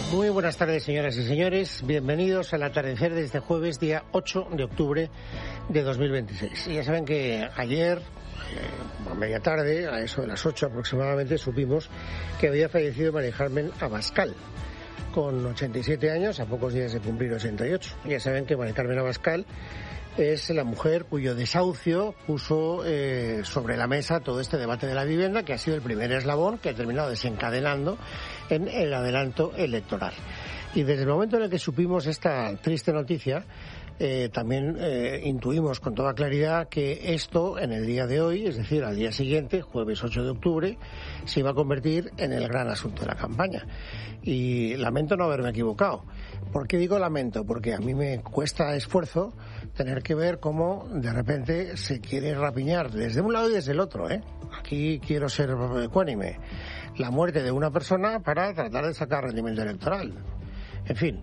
Muy buenas tardes, señoras y señores. Bienvenidos al atardecer de este jueves, día 8 de octubre de 2026. Y ya saben que ayer, a media tarde, a eso de las 8 aproximadamente, supimos que había fallecido María Carmen Abascal, con 87 años, a pocos días de cumplir 88. Ya saben que María Carmen Abascal es la mujer cuyo desahucio puso sobre la mesa todo este debate de la vivienda, que ha sido el primer eslabón que ha terminado desencadenando en el adelanto electoral. Y desde el momento en el que supimos esta triste noticia, también intuimos con toda claridad que esto, en el día de hoy, es decir, al día siguiente, jueves 8 de octubre, se iba a convertir en el gran asunto de la campaña. Y lamento no haberme equivocado. ¿Por qué digo lamento? Porque a mí me cuesta esfuerzo tener que ver cómo de repente se quiere rapiñar desde un lado y desde el otro, Aquí quiero ser ecuánime. La muerte de una persona para tratar de sacar rendimiento electoral. En fin.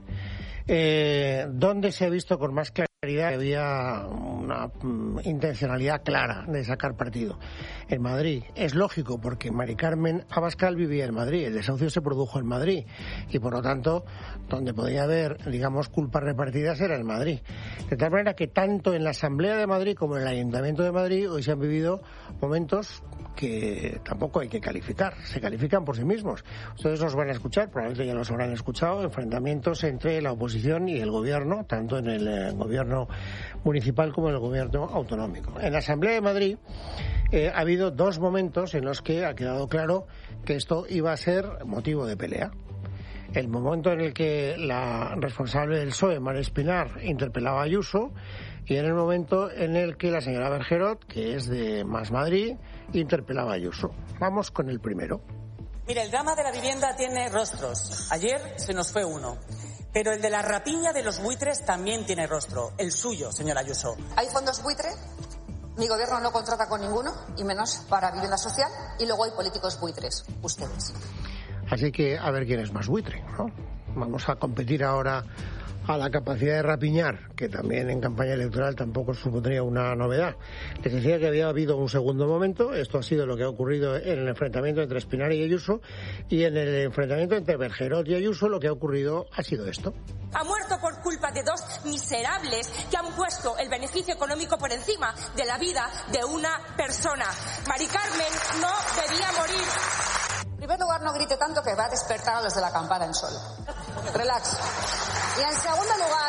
¿Dónde se ha visto con más claridad que había una intencionalidad clara de sacar partido? En Madrid. Es lógico, porque María Carmen Abascal vivía en Madrid, el desahucio se produjo en Madrid y por lo tanto donde podía haber, digamos, culpas repartidas era en Madrid. De tal manera que tanto en la Asamblea de Madrid como en el Ayuntamiento de Madrid hoy se han vivido momentos que tampoco hay que calificar, se califican por sí mismos. Ustedes los van a escuchar, probablemente ya los habrán escuchado, enfrentamientos entre la oposición y el gobierno, tanto en el gobierno municipal como en el gobierno autonómico. En la Asamblea de Madrid ha habido dos momentos en los que ha quedado claro que esto iba a ser motivo de pelea. El momento en el que la responsable del PSOE, María Espinar, interpelaba a Ayuso, y en el momento en el que la señora Bergerot, que es de Más Madrid, interpelaba a Ayuso. Vamos con el primero. Mira, el drama de la vivienda tiene rostros. Ayer se nos fue uno. Pero el de la rapiña de los buitres también tiene rostro. El suyo, señora Ayuso. ¿Hay fondos buitre? Mi gobierno no contrata con ninguno, y menos para vivienda social. Y luego hay políticos buitres, ustedes. Así que a ver quién es más buitre, ¿no? Vamos a competir ahora a la capacidad de rapiñar, que también en campaña electoral tampoco supondría una novedad. Les decía que había habido un segundo momento. Esto ha sido lo que ha ocurrido en el enfrentamiento entre Espinar y Ayuso, y en el enfrentamiento entre Bergerot y Ayuso lo que ha ocurrido ha sido esto. Ha muerto por culpa de dos miserables que han puesto el beneficio económico por encima de la vida de una persona. María Carmen no debía morir. En primer lugar, no grite tanto, que va a despertar a los de la campana en sol. Relax. Y en segundo lugar,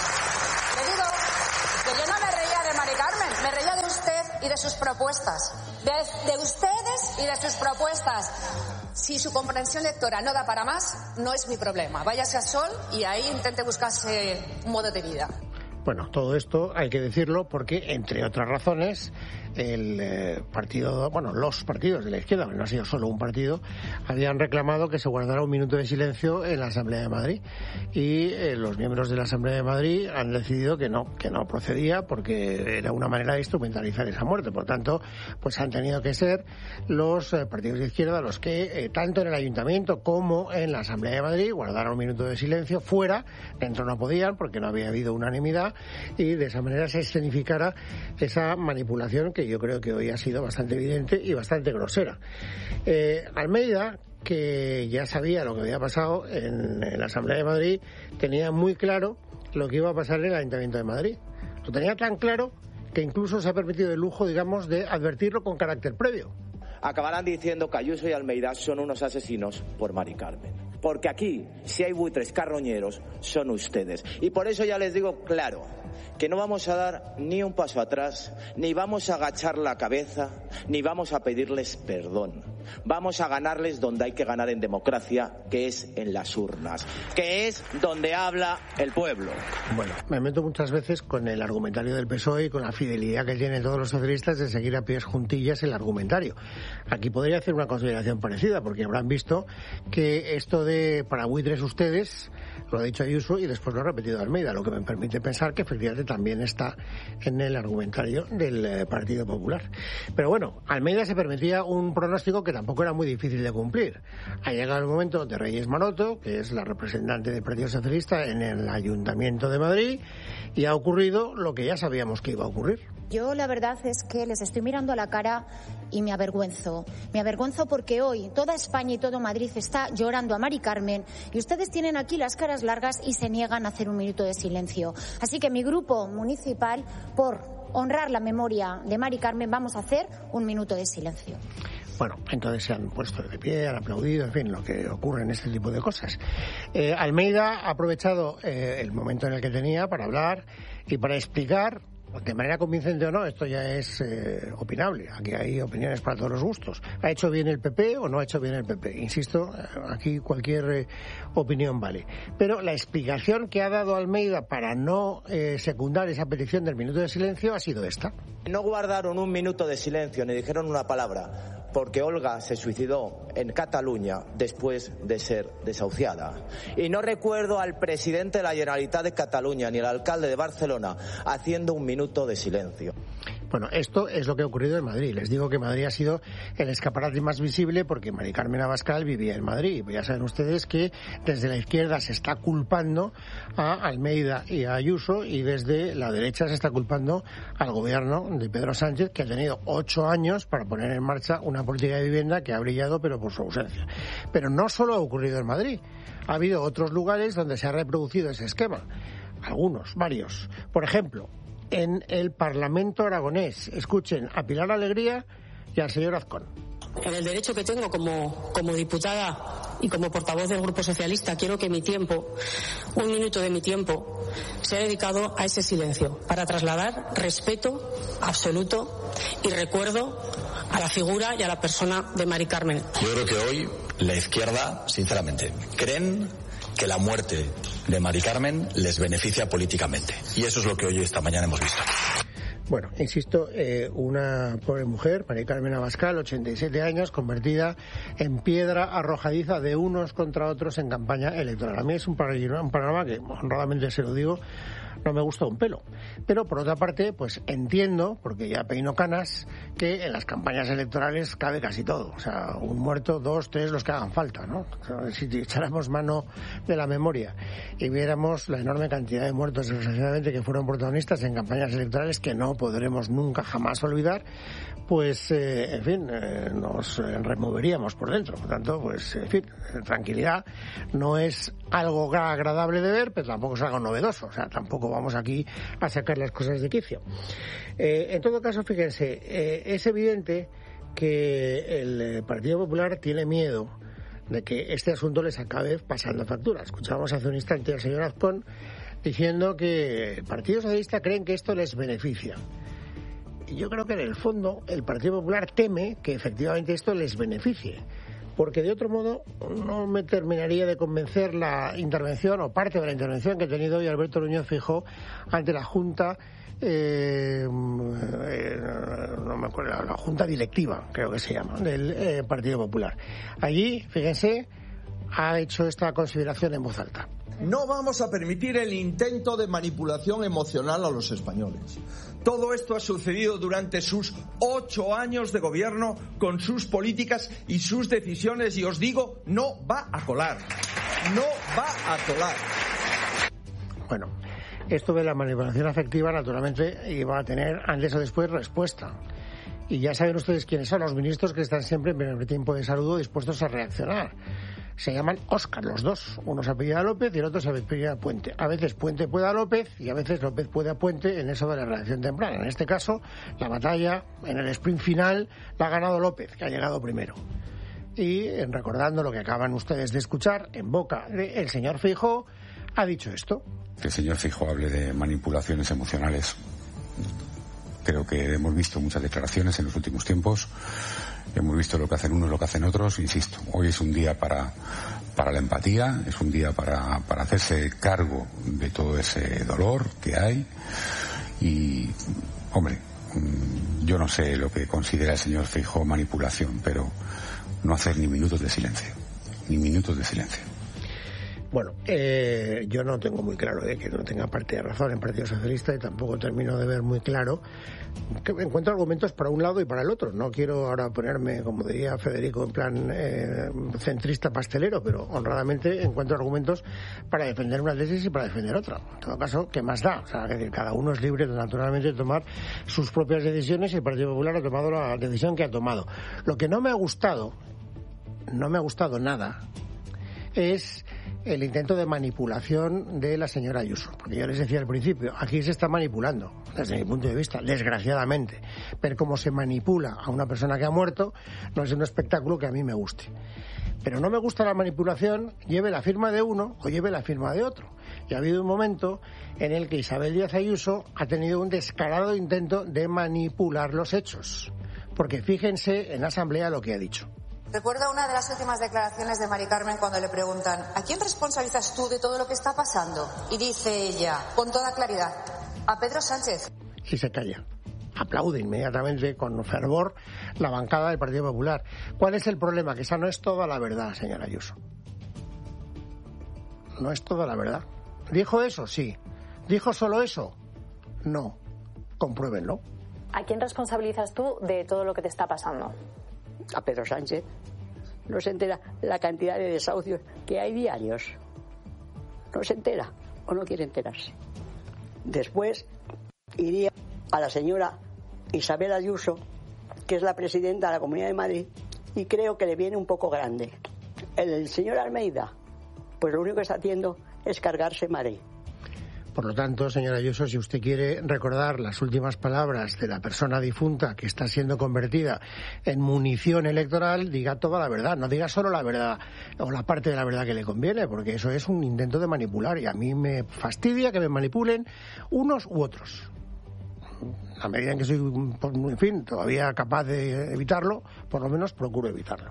le digo que yo no me reía de María Carmen, me reía de usted y de sus propuestas. De ustedes y de sus propuestas. Si su comprensión lectora no da para más, no es mi problema. Váyase a sol y ahí intente buscarse un modo de vida. Bueno, todo esto hay que decirlo porque, entre otras razones, el partido, bueno, los partidos de la izquierda, no ha sido solo un partido, habían reclamado que se guardara un minuto de silencio en la Asamblea de Madrid. Y los miembros de la Asamblea de Madrid han decidido que no procedía, porque era una manera de instrumentalizar esa muerte. Por tanto, pues han tenido que ser los partidos de izquierda los que, tanto en el Ayuntamiento como en la Asamblea de Madrid, guardaron un minuto de silencio fuera. Dentro no podían, porque no había habido unanimidad, y de esa manera se escenificara esa manipulación que yo creo que hoy ha sido bastante evidente y bastante grosera. Almeida, que ya sabía lo que había pasado en la Asamblea de Madrid, tenía muy claro lo que iba a pasar en el Ayuntamiento de Madrid. Lo tenía tan claro que incluso se ha permitido el lujo, digamos, de advertirlo con carácter previo. Acabarán diciendo que Ayuso y Almeida son unos asesinos por María Carmen. Porque aquí, si hay buitres carroñeros, son ustedes. Y por eso ya les digo claro, que no vamos a dar ni un paso atrás, ni vamos a agachar la cabeza, ni vamos a pedirles perdón. Vamos a ganarles donde hay que ganar en democracia, que es en las urnas, que es donde habla el pueblo. Bueno, me meto muchas veces con el argumentario del PSOE y con la fidelidad que tienen todos los socialistas de seguir a pies juntillas el argumentario. Aquí podría hacer una consideración parecida, porque habrán visto que esto de para buitres ustedes lo ha dicho Ayuso y después lo ha repetido Almeida, lo que me permite pensar que efectivamente también está en el argumentario del Partido Popular. Pero bueno, Almeida se permitía un pronóstico que tampoco era muy difícil de cumplir. Ha llegado el momento de Reyes Maroto, que es la representante del Partido Socialista en el Ayuntamiento de Madrid, y ha ocurrido lo que ya sabíamos que iba a ocurrir. Yo la verdad es que les estoy mirando a la cara y me avergüenzo. Me avergüenzo porque hoy toda España y todo Madrid está llorando a Mari Carmen y ustedes tienen aquí las caras largas y se niegan a hacer un minuto de silencio. Así que mi grupo municipal, por honrar la memoria de Mari Carmen, vamos a hacer un minuto de silencio. Bueno, entonces se han puesto de pie, han aplaudido, en fin, lo que ocurre en este tipo de cosas. Almeida ha aprovechado el momento en el que tenía para hablar y para explicar, de manera convincente o no, esto ya es opinable. Aquí hay opiniones para todos los gustos. ¿Ha hecho bien el PP o no ha hecho bien el PP? Insisto, aquí cualquier opinión vale. Pero la explicación que ha dado Almeida para no secundar esa petición del minuto de silencio ha sido esta. No guardaron un minuto de silencio ni dijeron una palabra porque Olga se suicidó en Cataluña después de ser desahuciada. Y no recuerdo al presidente de la Generalitat de Cataluña ni al alcalde de Barcelona haciendo un minuto de silencio. Bueno, esto es lo que ha ocurrido en Madrid. Les digo que Madrid ha sido el escaparate más visible porque Mari Carmen Abascal vivía en Madrid. Ya saben ustedes que desde la izquierda se está culpando a Almeida y a Ayuso y desde la derecha se está culpando al gobierno de Pedro Sánchez, que ha tenido 8 años para poner en marcha una política de vivienda que ha brillado pero por su ausencia. Pero no solo ha ocurrido en Madrid. Ha habido otros lugares donde se ha reproducido ese esquema. Algunos, varios. Por ejemplo, en el Parlamento aragonés. Escuchen a Pilar Alegría y al señor Azcón. En el derecho que tengo como diputada y como portavoz del Grupo Socialista, quiero que mi tiempo, un minuto de mi tiempo, sea dedicado a ese silencio, para trasladar respeto absoluto y recuerdo a la figura y a la persona de Mari Carmen. Yo creo que hoy la izquierda, sinceramente, creen que la muerte de Mari Carmen les beneficia políticamente. Y eso es lo que hoy esta mañana hemos visto. Bueno, insisto, una pobre mujer, Mari Carmen Abascal, 87 años, convertida en piedra arrojadiza de unos contra otros en campaña electoral. A mí es un panorama que, honradamente se lo digo, no me gusta un pelo. Pero, por otra parte, pues entiendo, porque ya peino canas, que en las campañas electorales cabe casi todo. O sea, un muerto, 2, 3, los que hagan falta, ¿no? O sea, si echáramos mano de la memoria y viéramos la enorme cantidad de muertos, desgraciadamente, que fueron protagonistas en campañas electorales que no podremos nunca jamás olvidar, pues, en fin, nos removeríamos por dentro. Por tanto, pues, en fin, tranquilidad no es algo agradable de ver, pero tampoco es algo novedoso. O sea, tampoco vamos aquí a sacar las cosas de quicio. En todo caso, fíjense, es evidente que el Partido Popular tiene miedo de que este asunto les acabe pasando factura. Escuchábamos hace un instante al señor Azcón diciendo que el Partido Socialista creen que esto les beneficia. Y yo creo que en el fondo el Partido Popular teme que efectivamente esto les beneficie, porque de otro modo no me terminaría de convencer la intervención o parte de la intervención que ha tenido hoy Alberto Núñez Feijóo ante la Junta, no me acuerdo, la Junta Directiva, creo que se llama, del Partido Popular. Allí, fíjense, ha hecho esta consideración en voz alta. No vamos a permitir el intento de manipulación emocional a los españoles. Todo esto ha sucedido durante sus 8 años de gobierno, con sus políticas y sus decisiones, y os digo, no va a colar. No va a colar. Bueno, esto de la manipulación afectiva, naturalmente, iba a tener antes o después respuesta. Y ya saben ustedes quiénes son los ministros que están siempre en primer tiempo de saludo dispuestos a reaccionar. Se llaman Óscar, los dos. Uno se apellida López y el otro se apellida Puente. A veces Puente puede a López y a veces López puede a Puente en eso de la reacción temprana. En este caso, la batalla en el sprint final la ha ganado López, que ha llegado primero. Y recordando lo que acaban ustedes de escuchar en boca del señor Feijóo, ha dicho esto. Que el señor Feijóo hable de manipulaciones emocionales. Creo que hemos visto muchas declaraciones en los últimos tiempos. Hemos visto lo que hacen unos, lo que hacen otros. Insisto, hoy es un día para la empatía, es un día para hacerse cargo de todo ese dolor que hay. Y, hombre, yo no sé lo que considera el señor Feijóo manipulación, pero no hacer ni minutos de silencio. Ni minutos de silencio. Bueno, yo no tengo muy claro que no tenga parte de razón en Partido Socialista y tampoco termino de ver muy claro que encuentro argumentos para un lado y para el otro. No quiero ahora ponerme, como diría Federico, en plan centrista pastelero, pero honradamente encuentro argumentos para defender una tesis y para defender otra. En todo caso, ¿qué más da? O sea, que cada uno es libre naturalmente de tomar sus propias decisiones y el Partido Popular ha tomado la decisión que ha tomado. Lo que no me ha gustado nada, es el intento de manipulación de la señora Ayuso. Porque yo les decía al principio, aquí se está manipulando, desde mi punto de vista, desgraciadamente. Ver cómo se manipula a una persona que ha muerto no es un espectáculo que a mí me guste. Pero no me gusta la manipulación, lleve la firma de uno o lleve la firma de otro. Y ha habido un momento en el que Isabel Díaz Ayuso ha tenido un descarado intento de manipular los hechos. Porque fíjense en la Asamblea lo que ha dicho. Recuerdo una de las últimas declaraciones de Mari Carmen cuando le preguntan ¿a quién responsabilizas tú de todo lo que está pasando? Y dice ella, con toda claridad, a Pedro Sánchez. Y se calla. Aplaude inmediatamente con fervor la bancada del Partido Popular. ¿Cuál es el problema? Que esa no es toda la verdad, señora Ayuso. No es toda la verdad. ¿Dijo eso? Sí. ¿Dijo solo eso? No. Compruébenlo. ¿A quién responsabilizas tú de todo lo que te está pasando? A Pedro Sánchez. No se entera la cantidad de desahucios que hay diarios. No se entera o no quiere enterarse. Después iría a la señora Isabel Ayuso, que es la presidenta de la Comunidad de Madrid, y creo que le viene un poco grande. El señor Almeida, pues lo único que está haciendo es cargarse Madrid. Por lo tanto, señora Ayuso, si usted quiere recordar las últimas palabras de la persona difunta que está siendo convertida en munición electoral, diga toda la verdad, no diga solo la verdad o la parte de la verdad que le conviene, porque eso es un intento de manipular y a mí me fastidia que me manipulen unos u otros. A medida en que soy, en fin, todavía capaz de evitarlo, por lo menos procuro evitarlo.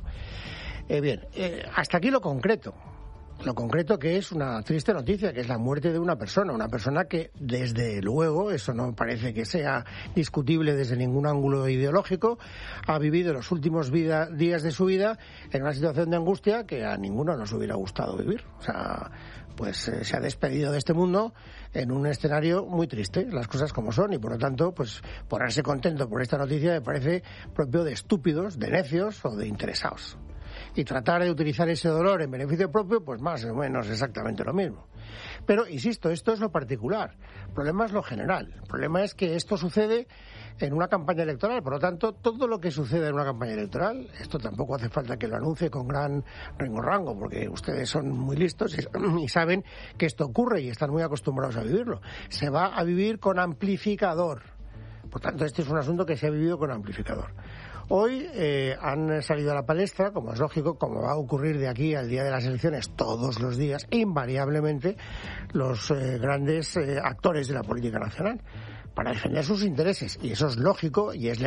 Hasta aquí lo concreto. Lo concreto que es una triste noticia, que es la muerte de una persona que desde luego, eso no parece que sea discutible desde ningún ángulo ideológico, ha vivido los últimos días de su vida en una situación de angustia que a ninguno nos hubiera gustado vivir. O sea, pues se ha despedido de este mundo en un escenario muy triste, las cosas como son, y por lo tanto, pues ponerse contento por esta noticia me parece propio de estúpidos, de necios o de interesados. Y tratar de utilizar ese dolor en beneficio propio, pues más o menos exactamente lo mismo. Pero, insisto, esto es lo particular. El problema es lo general. El problema es que esto sucede en una campaña electoral. Por lo tanto, todo lo que sucede en una campaña electoral, esto tampoco hace falta que lo anuncie con gran rango, porque ustedes son muy listos y saben que esto ocurre y están muy acostumbrados a vivirlo. Se va a vivir con amplificador. Por tanto, este es un asunto que se ha vivido con amplificador. Hoy han salido a la palestra, como es lógico, como va a ocurrir de aquí al día de las elecciones todos los días, invariablemente, los grandes actores de la política nacional, para defender sus intereses. Y eso es lógico y es legítimo.